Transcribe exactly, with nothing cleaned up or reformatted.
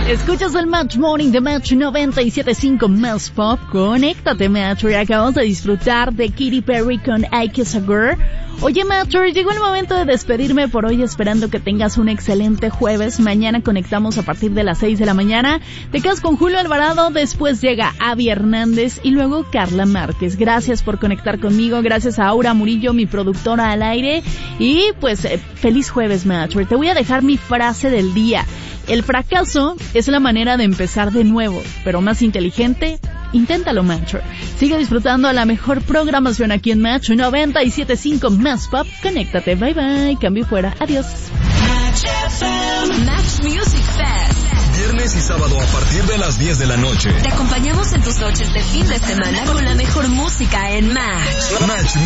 Escuchas el Match Morning de Match noventa y siete punto cinco más pop. Conéctate, Matcher. Acabamos de disfrutar de Katy Perry con I Kiss a Girl. Oye, Matcher, llegó el momento de despedirme por hoy, esperando que tengas un excelente jueves. Mañana conectamos a partir de las seis de la mañana. Te quedas con Julio Alvarado, después llega Avi Hernández y luego Carla Márquez. Gracias por conectar conmigo, gracias a Aura Murillo, mi productora al aire. Y pues, eh, feliz jueves, Matcher. Te voy a dejar mi frase del día. El fracaso es la manera de empezar de nuevo, pero más inteligente, inténtalo, Matcher. Sigue disfrutando a la mejor programación aquí en Match noventa y siete punto cinco más pop. Conéctate, bye bye, cambio fuera, adiós. Match Music Fest. Viernes y sábado a partir de las diez de la noche. Te acompañamos en tus noches de fin de semana con la mejor música en Match. Match